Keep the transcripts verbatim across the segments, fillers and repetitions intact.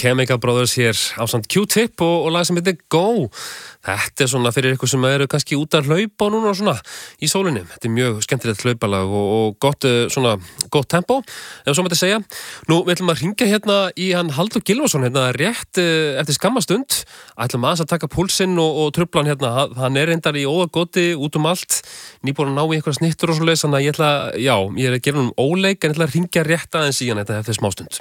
Chemical Brothers hér ásamt Q-Tip og, og lag sem heitir Go. Þetta er svona fyrir ykkur sem eru kannski út að hlaupa núna svona í sólinni. Þetta er mjög skemmtilegt hlaupalag og, og gott, svona, gott tempo, ef svo mætti segja. Nú, við ætlum að hringja hérna í hann Halldór Gylfason hérna rétt eftir skamma stund. Ætlum aðeins að taka púlsinn og, og trufla hann hérna. Hann er reyndar í óðagoti út um allt, nýbúin að ná í einhverja snittur og svo leys, þannig að ég ætla, já, ég er að gera hann um óleik, en ég ætla að hringja rétt aðeins í hann þetta eftir smástund.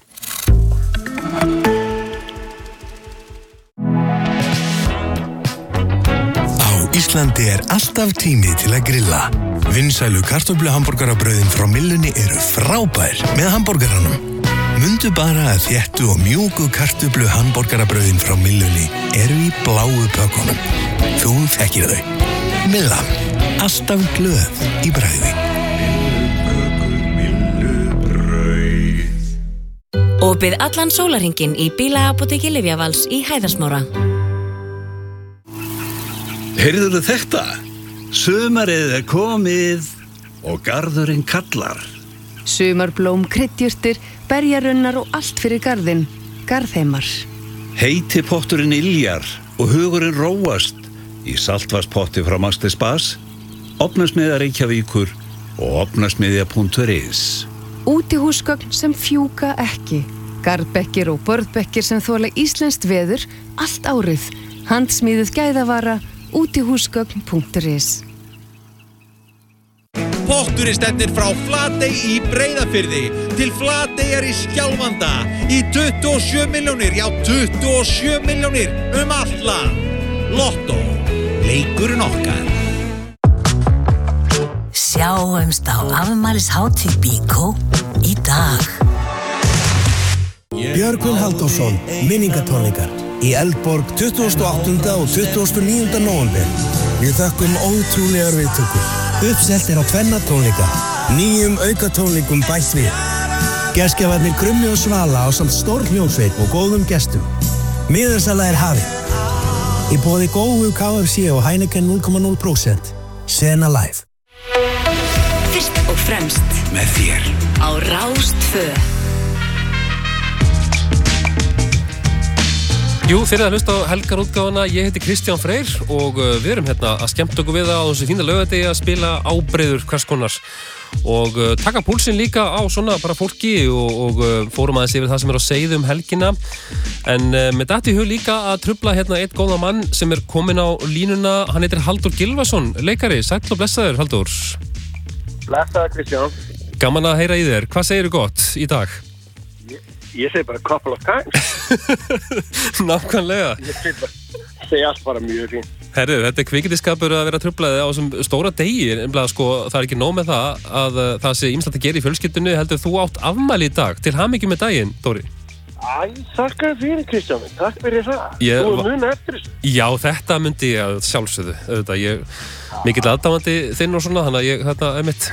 Íslandi er alltaf tími til að grilla. Vinsælu kartöfluhamborgarabrauðin frá Millunni eru frábær með hamborgaranum. Mundu bara að þéttu og mjúku kartöfluhamborgarabrauðin frá Millunni eru í bláu pökkunum. Þú þekkir þau. Millan, alltaf glöð í brauði. Opið allan sólarhringinn í bílaapóteki Lyfjavals í Hæðarsmára. Heyrðuðu þetta? Sumarið er komið og garðurinn kallar. Sumarblóm, kryddjurtir, berjarunnar og allt fyrir garðinn. Garðheimar. Heiti potturinn yljar og hugurinn róast í saltvarspotti frá Maxti Spas, Ofnasmiðja Reykjavíkur og ofnasmiðja punktur is. Útihúsgögn sem fjúka ekki. Garðbekkir og borðbekkir sem þola íslenskt veður allt árið. Handsmíðuð gæðavara. Útihúsgögn punktur is. Potturinn stefnir frá Flatey í Breiðafirði til Flateyjar í Skjálfanda í tuttugu og sjö milljónir, já tuttugu og sjö milljónir um allt land. Lotto, leikurinn okkar. Sjáumst á afmælishátíð Bíkó í dag. Björgvin Halldórsson, minningatónleikar í Eldborg tuttugasta og áttunda og tuttugasta og níunda nóvember. Við þökkum ótrúlegar viðtökur. Uppselt er á tvenna tónleika, nýjum aukatónleikum bætt við. Gestgjafarnir Krummi og Svala ásamt stór hljómsveit og góðum gestum. Miðasala er hafin. Í boði góðu K F C og Heineken núll komma núll prósent. Sena Live. Fyrst og fremst Með þér á Rás tvö. Jú, þeir eru að hlusta á helgarútgáfuna. Ég heiti Kristján Freyr og uh, við erum hérna að skemmta okkur við það á þessu fína laugardegi að spila ábreiður hvers konar og uh, taka púlsinn líka á svona bara fólki og, og uh, fórum aðeins yfir það sem er á seiði um helgina. En uh, með datt í hug líka að trufla hérna einn góða mann sem er kominn á línuna. Hann heitir Halldór Gylfason, leikari. Sæll og blessaður, Halldór. Blessaður, Kristján. Gaman að heyra í þér. Hvað segirðu gott í dag? Ég segi bara couple of times. Nákvæmlega. Ég segi, bara, segi allt bara mjög fín. Herru, þetta er kvikindisskapur að vera truflaði á þessum stóra degi. Ennblega, sko, það er ekki nóg með það að uh, það sé ýmislegt að gera í fjölskyldunni. Heldur þú átt afmæli í dag. Til hamingju með daginn, Dóri. Æ, þakka fyrir, Kristján. Takk fyrir það. Ég, þú er muna eftir þessu. Já, þetta myndi ég að sjálfsögðu. Auðvitað, ég mikill aðdáandi þinn og svona, þannig að ég, þetta er mitt.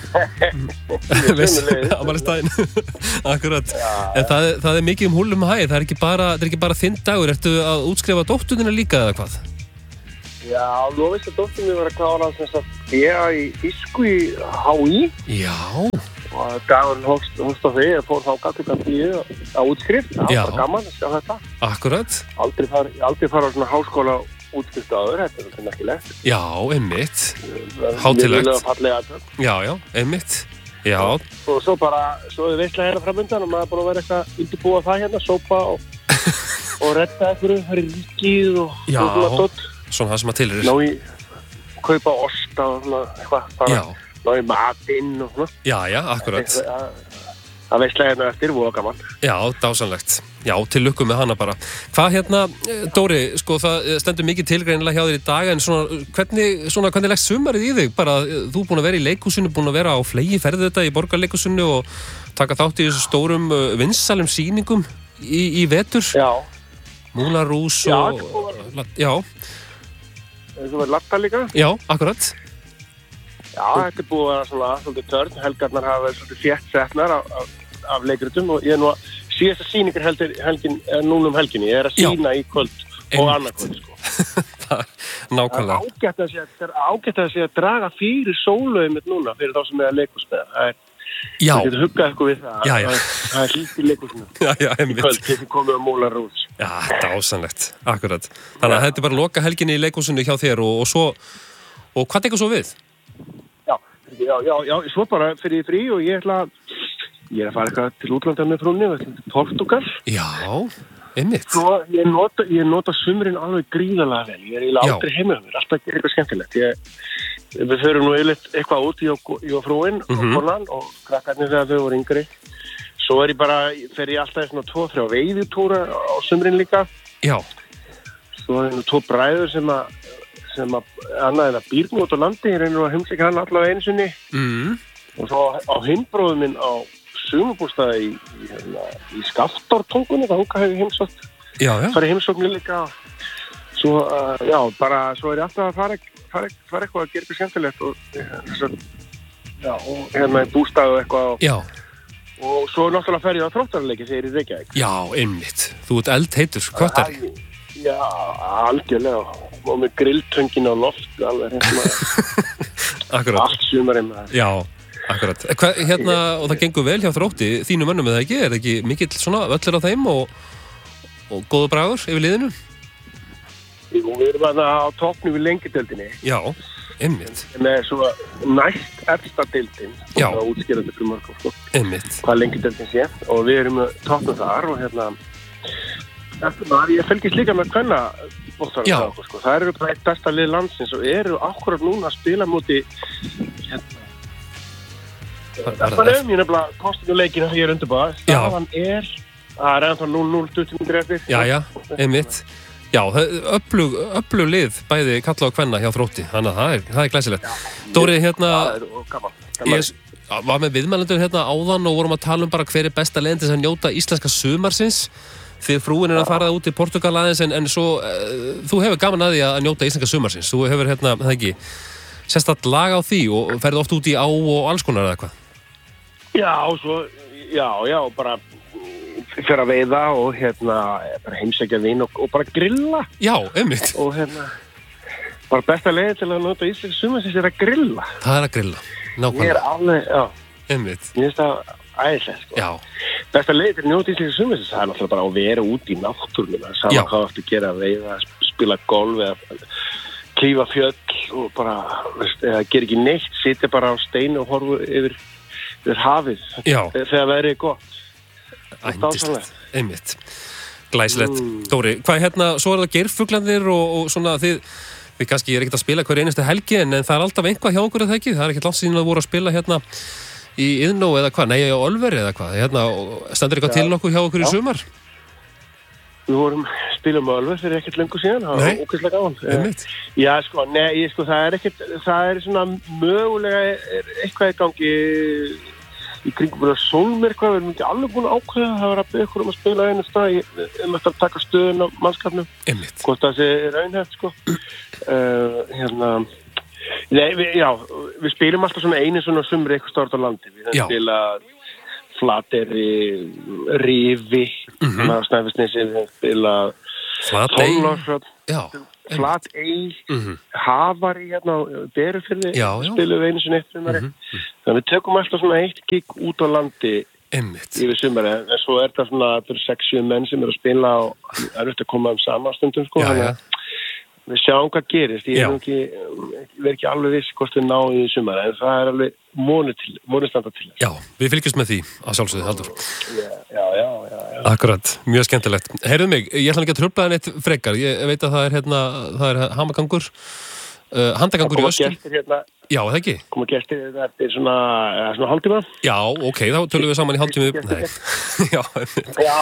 Veist, afmælistaginn. Akkurat. Já, en það, það er mikið um húllum hæ. Það er ekki bara, það er ekki bara þinn dagur. Ertu að útskrifa dótturina líka eða hvað? Já, nú veist að dóttur mér var að klára þess að bega í þýsku í H I. Já. Og dagurinn hófst, hófst á því, ég fór þá gattugan tíu á útskrift. Það var gaman að sjá þetta. Akkurat. Aldrei fara, aldrei fara á svona háskóla útskrift áður, þetta er þetta merkilegt. Já, einmitt. Hátilegt. Mjög fallega aðtönd. Já, já, einmitt. Já. Og, og svo bara, svo er veistlega hérna framundan og maður er búin að vera eitthvað undirbúa það hérna, sópa og, og redda einhverju, það er ríkið og já, svona, svona það sem að tilheyrir. Ná í, kaupa osta og svona, eitthvað, bara. Já. Ná í matinn og svona. Já, já, akkurat. Það veistlega hérna eftir, voða gaman. Já, dásanlegt. Já, til lukku með hana bara. Hvað hérna, Dóri, sko, það stendur mikið tilgreinilega hjá þér í dag, en svona, hvernig, svona, hvernig leggst sumarið í þig? Bara, þú búin að vera í leikhúsinu, búin að vera á flegi ferðu þetta í Borgarleikhúsinu og taka þátt í þessu stórum uh, vinsælum sýningum í, í vetur. Já. Moulin Rouge og... Já, já. Þú verður latta líka? Já, akkurat. Já, þetta er búið að vera svona svolítið törn, helgarnar hafa verið svolítið fjett setnar af, af, af leikritum og ég er nú að síðasta sýningar heldur helgin, núna um helginni, ég er að sína í kvöld og annað kvöld, sko. Nákvæmlega. Það er ágætt að sé að draga fyrir sólaumið núna, fyrir þá sem er að leikhús með það. Já. Það getur huggað eitthvað við það. Já, já. Það er hlýtt í leikhúsinu. Já, já, einmitt. Í kvöld, þessi komið á Moulin Rouge. Já, dásamlegt, akkurat. Þannig að þetta er bara loka helginni í leikhúsinu hjá þér og, og svo, og hvað tekur svo við? Já, já, já, já, svo bara fyrir frí og ég ætla, ég er að fara eitthvað til útlanda með frúnni, til Portugal. Já, einmitt. Svo ég nota, ég nota sumrin alveg gríðarlega vel. Ég er eiginlega aldrei heima með mér, alltaf að gera eitthvað skemmtilegt. Ég, við förum nú yfirleitt eitthvað út í og, í og frúin mm-hmm. og konan og krakkarnir þegar þau voru yngri. Svo er ég bara, fer ég alltaf í svona tvo, þrjá veiðitúra á sumrin líka. Já. Svo er nú tvo bræður sem að, sem að annað en að býr nú út á landi, ég reynir að heimsækja hann allavega einu sinni. Mm. Og svo á hinbróðu minn á sumarbústaði í, í, í Skaftártungunni, það húka hefur heimsótt. Já, já. Það er heimsóknir líka. Svo, uh, já, bara, svo er ég alltaf að fara, fara, fara eitthvað að gera eitthvað skemmtilegt og, já, og hérna í bústaði og eitthvað. Já. Og svo náttúrulega fer ég á Þróttaraleiki þegar ég er í Reykjavík. Já, einmitt. Þú ert eldheitur, Köttari. Já, algjörlega. Og með grilltöngin á loft, alveg hérna. Akkurat. Allt sumarinn. Já, akkurat. Hva, hérna, og það gengur vel hjá Þrótti, þínu mönnum eða ekki? Er það ekki mikill svona völlur á þeim og, og góður bragur yfir liðinu? Jú, við erum að á toppnum við lengideildinni. Já, einmitt. Með svo næst efsta deildin. Já. Og það útskýra þetta fyrir mörgum, sko. Einmitt. Hvað lengideildin sé. Og við erum toppnum þar og hérna, eftir maður, ég fylgist líka með kvenna bóttarinn það okkur, sko. Það eru bara eitt besta lið landsins og eru akkurat núna að spila múti, hérna, það er um, ég nefnilega kostinu leikina þegar ég er undirbúið. Staðan er, það er ennþá núll núll tuttugu mínútur eftir. Já, já, einmitt. Já, öflug, öflug lið bæði kalla á kvenna hjá Þrótti, þannig að það er, það er glæsilegt. Dóri, hérna, gaman, gaman. Ég var með viðmælendur hérna áðan og vorum að tala um bara hver er besta leiðin til að njóta íslenska sumarsins. Þið frúin er að fara út í Portugal aðeins, en, en svo, uh, þú hefur gaman að því að njóta íslenska sumarsins. Þú hefur hérna, það ekki, sérstætt lag á því og ferði oft út í á og alls konar eða eitthvað. Já, svo, já, já, bara fyrir að veiða og hérna bara heimsækja vin og, og bara grilla. Já, einmitt. Og hérna bara besta leiðin til að nota íslenska sumarsins er að grilla. Það er að grilla, nákvæmlega. Ég er alveg, já. Einmitt. Ég finnst það æðislegt, sko. Já. Besta leiðin til að nota íslenska sumarsins, það er náttúrulega bara að vera út í náttúrunum. Það er saman hvað aftur að gera, veiða, spila golf eða klífa fjöll og bara, veist, eða gera ekki neitt, sitja bara á steinu og horfa yfir, yfir hafið. Já. Þegar verið er gott. Ændislega, einmitt. Glæsilegt. Mm. Dóri, hvað er hérna, svo er það geirfuglandir og, og svona þið, þið kannski er ekkert að spila hver einustu helgi en, en það er alltaf einhvað hjá okkur eða ekki, það er ekkert langt síðan að voru að spila hérna í Iðnó eða hvað, nei á Ölveri eða hvað, hérna, stendur eitthvað ja. til nokkuð hjá okkur ja. í sumar? Við vorum spilum á Ölveri fyrir ekkert lengur síðan, það var ókvæslega gáðan. Einmitt. Já, sko, nei, sko, það er ekkert, það er svona mögulega eitthvað í gangi í kringum bara sólmyrkva, við erum ekki alveg búin að ákveða, það var að byggja okkur um að spila einu stað, um að taka stöðun á mannskapnum. Einmitt. Hvort það sé raunhæft, sko. Uh, hérna, nei, við, já, við spilum alltaf svona einu svona sumri eitthvað stort á landi. Við erum spila Flateyri, Rifi, mm-hmm. Snæfellsnesi, við erum spila Þorlákshöfn. Já. Flatey, mm-hmm. Hafari hérna, Berufirði, spilum við einu sinni eitt sumari. Mm-hmm. Þannig við tökum alltaf svona eitt gig út á landi Einmitt. Yfir sumari. En svo er það svona, það eru sex sjö menn sem eru að spila og það er auðvitað að koma um sama stundum, sko. Já, já. Við sjáum hvað gerist. Ég er ekki, ég er ekki alveg viss hvort við náum í sumari, en það er alveg vonustanda til þess. Já, við fylgjumst með því að sjálfsögðu, Halldór. Já, já, já, já, já. Akkurat, mjög skemmtilegt. Heyrðu mig, ég ætla ekki að trufla þér neitt frekar. Ég veit að það er hérna, það er hamagangur, uh, handagangur í öskum. Hérna, já, það ekki? Koma gestir þetta er svona, svona hálftíma. Já, ok, þá tölum við saman í hálftíma. Nei, já. Já.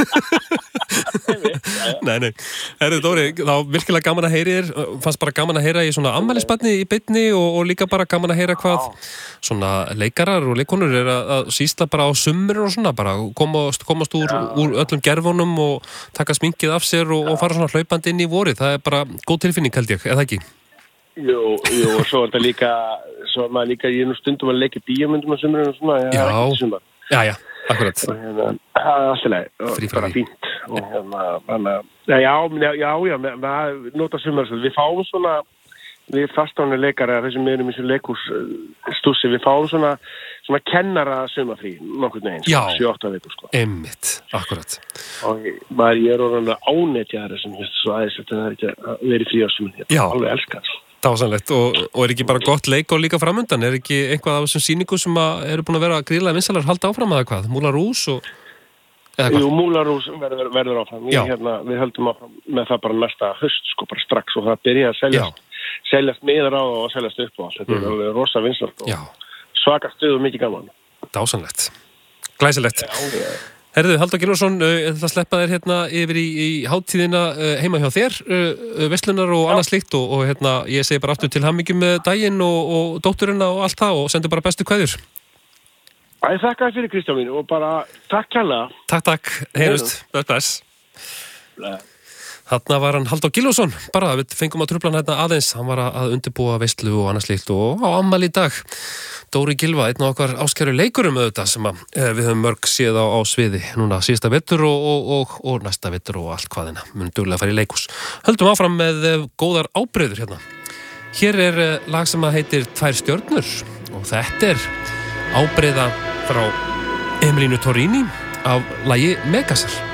Nei, nei. Heyrðu, Dóri, þá virkilega gaman að heyri þér. Fannst bara gaman að heyra í svona afmælisbarni í beinni og, og líka bara gaman að heyra hvað svona leikarar og leikonur er að, að sísla bara á sumur og svona, bara komast, komast úr, úr öllum gerfunum og taka sminkið af sér og, og fara svona hlaupandi inn í vorið. Það er bara góð tilfinning, held ég, eða ekki? Jú, jú, og svo er þetta líka, svo er maður líka, ég er nú stundum að leika bíómyndum á sumurinn og svona, já, ekki sumar. Já, já, akkurat. Og hérna, það er alltaf leið, og bara fínt. Og hérna, þannig að, já, já, já, já, maður nota sumar, við fáum svona, við fastáni leikari að þessum við erum í þessu leikús stússi, við fáum svona, svona kennara sumafrí, nokkur neginn, sjö átta vikur, sko. Einmitt, akkurat. Og maður, ég er orðanlega ánetjaður þessum, svo aðeins að það er ekki að vera í frí á sumun, ég er alveg elskar. Dásanlegt, og, og er ekki bara gott leik og líka framundan, er ekki eitthvað af þessum sýningu sem að eru búin að vera gríðlega vinsalar halda áfram að hvað, Múla Rús og... Jú, Múla Rús verður, verður áfram, ég, hérna, við höldum áfram með það bara næsta höst, sko, bara strax og það byrja að seljast, seljast miður á og seljast upp og allt, þetta mm. er alveg rosa vinsalt og svaka stuð og mikið gaman. Dásanlegt, glæsilegt. Herðu, Halldór Gylfason, uh, það sleppa þér hérna yfir í, í hátíðina uh, heima hjá þér, uh, verslunar og annað slíkt og, og hérna, ég segi bara aftur til hamingju með daginn og, og dótturina og allt það og sendu bara bestu kveðjur. Æ, þakka þér fyrir Kristján mín og bara takk kærlega. Takk, takk, heyrust, bless, bless. Þarna var hann Halldór Gylfason, bara við fengum að trufla hann hérna aðeins, hann var að undirbúa veislu og annað slíkt og á afmæli í dag. Dóri Gylfa, einn af okkar áskæru leikurum auðvitað sem að, eh, við höfum mörg séð á, á sviði núna síðasta vetur og, og, og, og næsta vetur og allt hvaðina, mun duglega að fara í leikhús. Höldum áfram með eh, góðar ábreyður hérna. Hér er eh, lag sem að heitir Tvær stjörnur og þetta er ábreyða frá Emilínu Torrini af lagi Megasar.